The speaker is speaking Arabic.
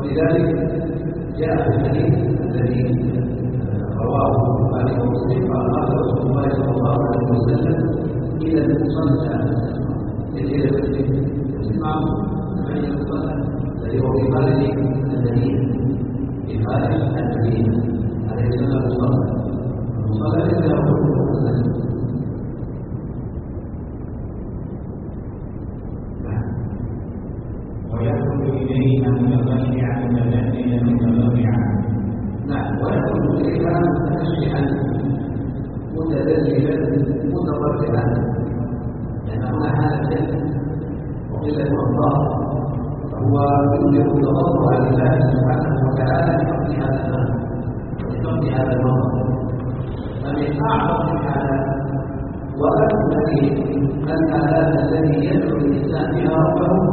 ولذلك جاء في الحديث الذي رواه البخاري ومسلم قال رسول الله صلى الله عليه وسلم إلى المصلى إلى الإمام من المصلى الذي هو في خارج المدينة في خارج المدينة هذا يسمى المصلى. المصلى ليس له حكم ويدخل إليها متطلعا متدللا متضرعا. نعم، ويدخل إليها متشرعا متدللا متضرعا، لأن هنا حالة وقلة أنظار، فهو يوجب التضرع لله سبحانه وتعالى لفقد هذا المال ولفقد هذا المنظر. فمن أعظم الحالات وأكثر الحالات التي يدعو الإنسان بها ربه